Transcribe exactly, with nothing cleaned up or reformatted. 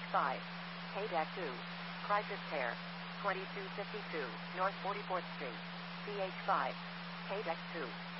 five, K D A C two, Crisis Pair, twenty-two fifty-two, North forty-fourth Street, C H five, K D A C two.